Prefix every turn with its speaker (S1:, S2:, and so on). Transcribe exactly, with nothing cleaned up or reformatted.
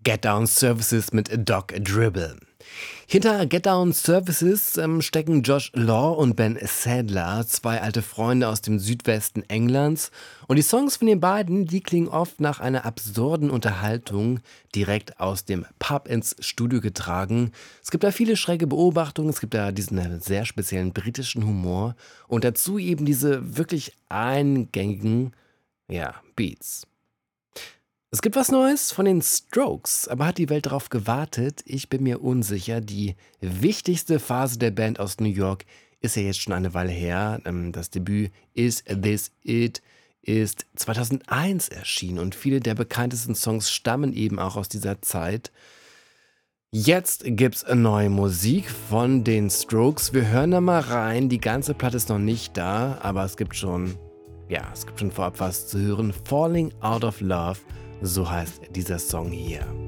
S1: Get Down Services mit Doc Dribble. Hinter Get Down Services ähm, stecken Josh Law und Ben Sadler, zwei alte Freunde aus dem Südwesten Englands. Und die Songs von den beiden, die klingen oft nach einer absurden Unterhaltung, direkt aus dem Pub ins Studio getragen. Es gibt da viele schräge Beobachtungen, es gibt da diesen äh, sehr speziellen britischen Humor und dazu eben diese wirklich eingängigen, ja, Beats. Es gibt was Neues von den Strokes, aber hat die Welt darauf gewartet? Ich bin mir unsicher. Die wichtigste Phase der Band aus New York ist ja jetzt schon eine Weile her. Ähm, Das Debüt Is This It ist zweitausendeins erschienen und viele der bekanntesten Songs stammen eben auch aus dieser Zeit. Jetzt gibt's neue Musik von den Strokes. Wir hören da mal rein. Die ganze Platte ist noch nicht da, aber es gibt schon, ja, es gibt schon vorab was zu hören. Falling Out of Love, so heißt dieser Song hier.